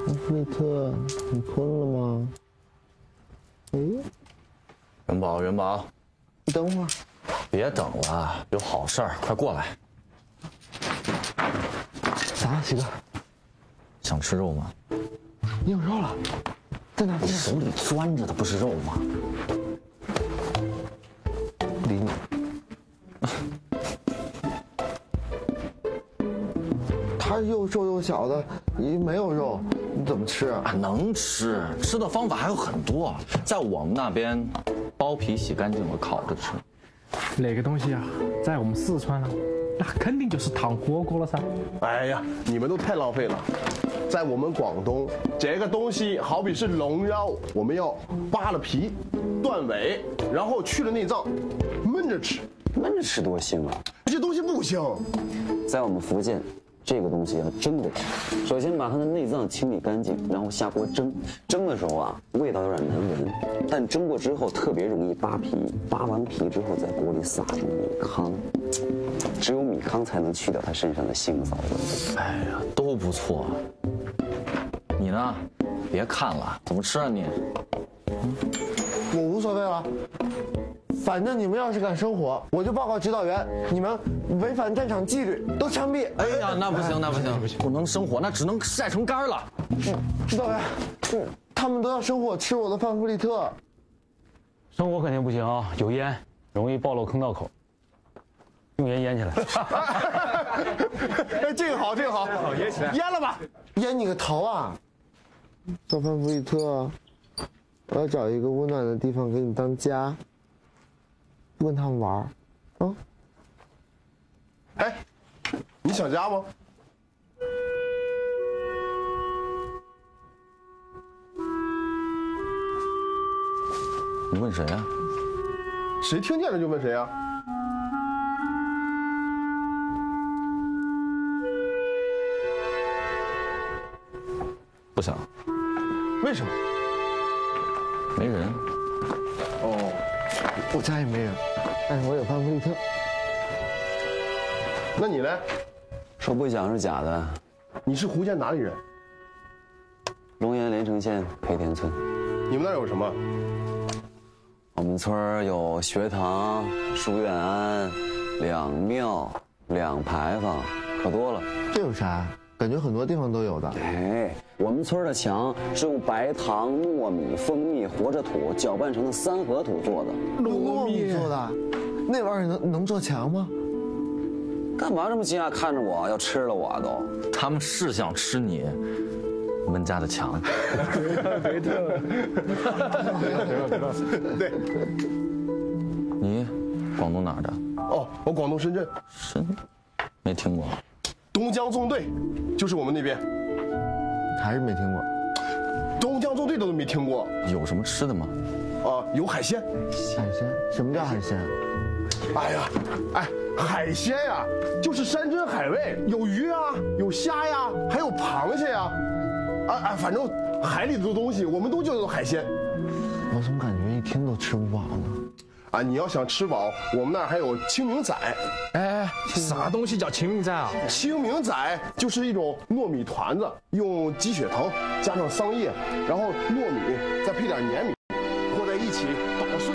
菲特，你困了吗？哎， 元宝， 你等会儿。 别等了，有好事儿，快过来。 啥，喜哥？ 想吃肉吗？ 你有肉了，在哪？ 你手里攥着的不是肉吗？ 不理你。他又瘦又小的，你没有肉，你怎么吃啊？ 能吃，吃的方法还有很多，在我们那边，剥皮洗干净了烤着吃。 那个东西啊，在我们四川啊，那肯定就是糖火锅了噻。 哎呀，你们都太浪费了。在我们广东，这个东西好比是龙腰，我们要扒了皮、断尾，然后去了内脏，焖着吃。 焖着吃多腥啊！ 这东西不腥。 在我们福建，这个东西要蒸着吃。首先把它的内脏清理干净，然后下锅蒸。蒸的时候啊，味道有点难闻，但蒸过之后特别容易扒皮。扒完皮之后，在锅里撒入米糠，只有米糠才能去掉它身上的腥臊味。 哎呀，都不错。你呢？别看了，怎么吃啊你？ 我无所谓了，反正你们要是敢生火，我就报告指导员，你们违反战场纪律，都枪毙。 哎呀，那不行，那不行，不能生火，那只能晒成干了。 指导员，他们都要生火吃我的范弗利特。 生火肯定不行啊，有烟，容易暴露坑道口。用盐腌起来。 哎，这个好，这个好，腌起来，腌了吧？ 腌你个头啊！小范弗利特，我要找一个温暖的地方给你当家，不跟他们玩啊！ 哎，你想家吗？ 你问谁啊？ 谁听见了就问谁啊？ 不想。 为什么？ 没人。 哦， 我家也没人，但是我有范弗利特。 那你呢？ 说不想是假的。 你是福建哪里人？ 龙岩连城县培田村。 你们那儿有什么？ 我们村儿有学堂、书院庵、两庙、两牌坊，可多了。 这有啥？感觉很多地方都有的。 哎，我们村的墙是用白糖、糯米、蜂蜜、活着土搅拌成的三合土做的。 糯米做的，那玩意儿能做墙吗？ 干嘛这么惊讶看着我？要吃了我都？ 他们是想吃你们家的墙。 对。 你广东哪儿的？ 哦，我广东深圳。 没听过。 东江纵队，就是我们那边。 还是没听过。 东江纵队都没听过。 有什么吃的吗？ 有海鲜。 海鲜？什么叫海鲜？ 哎呀，哎，海鲜呀，就是山珍海味，有鱼啊，有虾呀，还有螃蟹呀，反正海里的东西我们都叫做海鲜。 我怎么感觉一听都吃不饱呢？ 你要想吃饱，我们那儿还有清明仔。 哎，啥东西叫清明仔啊？ 清明仔就是一种糯米团子，用鸡血藤加上桑叶，然后糯米再配点粘米，